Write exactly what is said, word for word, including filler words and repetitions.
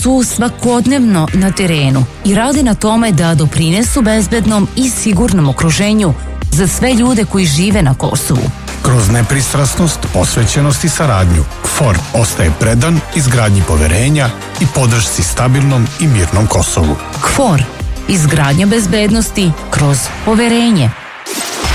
su svakodnevno na terenu i rade na tome da doprinesu bezbednom i sigurnom okruženju za sve ljude koji žive na Kosovu. Kroz nepristrasnost, posvećenost i saradnju, KFOR ostaje predan izgradnji poverenja i podršci stabilnom i mirnom Kosovu. KFOR, izgradnja bezbednosti kroz poverenje.